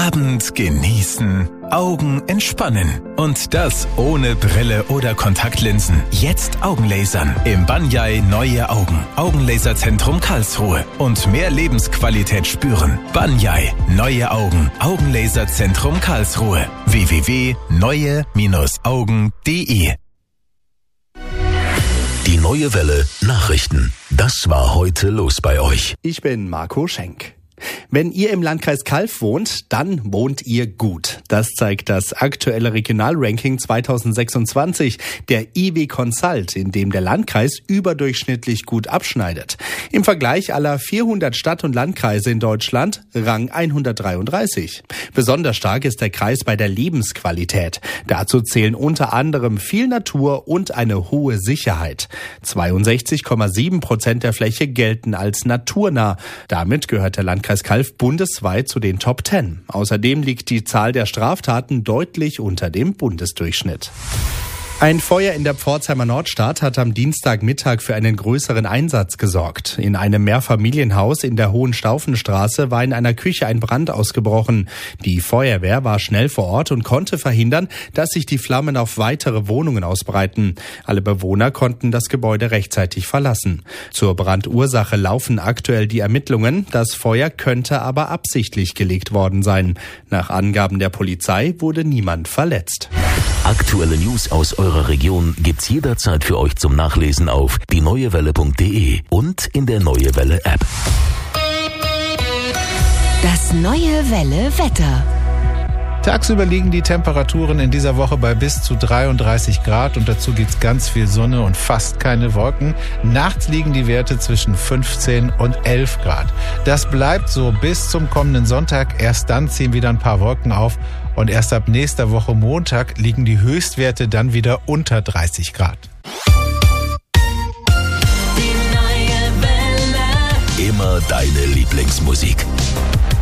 Abend genießen, Augen entspannen. Und das ohne Brille oder Kontaktlinsen. Jetzt Augenlasern. Im Banyai Neue Augen. Augenlaserzentrum Karlsruhe. Und mehr Lebensqualität spüren. Banyai Neue Augen. Augenlaserzentrum Karlsruhe. www.neue-augen.de. Die Neue Welle Nachrichten. Das war heute los bei euch. Ich bin Marco Schenk. Wenn ihr im Landkreis Calw wohnt, dann wohnt ihr gut. Das zeigt das aktuelle Regionalranking 2026 der IW Consult, in dem der Landkreis überdurchschnittlich gut abschneidet. Im Vergleich aller 400 Stadt- und Landkreise in Deutschland Rang 133. Besonders stark ist der Kreis bei der Lebensqualität. Dazu zählen unter anderem viel Natur und eine hohe Sicherheit. 62,7% der Fläche gelten als naturnah. Damit gehört der Landkreis Calw bundesweit zu den Top 10. Außerdem liegt die Zahl der Straftaten deutlich unter dem Bundesdurchschnitt. Ein Feuer in der Pforzheimer Nordstadt hat am Dienstagmittag für einen größeren Einsatz gesorgt. In einem Mehrfamilienhaus in der Hohenstaufenstraße war in einer Küche ein Brand ausgebrochen. Die Feuerwehr war schnell vor Ort und konnte verhindern, dass sich die Flammen auf weitere Wohnungen ausbreiten. Alle Bewohner konnten das Gebäude rechtzeitig verlassen. Zur Brandursache laufen aktuell die Ermittlungen. Das Feuer könnte aber absichtlich gelegt worden sein. Nach Angaben der Polizei wurde niemand verletzt. Aktuelle News aus eurer Region gibt's jederzeit für euch zum Nachlesen auf dieneuewelle.de und in der Neue Welle App. Das Neue Welle Wetter. Tagsüber liegen die Temperaturen in dieser Woche bei bis zu 33 Grad und dazu gibt's ganz viel Sonne und fast keine Wolken. Nachts liegen die Werte zwischen 15 und 11 Grad. Das bleibt so bis zum kommenden Sonntag. Erst dann ziehen wieder ein paar Wolken auf und erst ab nächster Woche Montag liegen die Höchstwerte dann wieder unter 30 Grad. Immer deine Lieblingsmusik.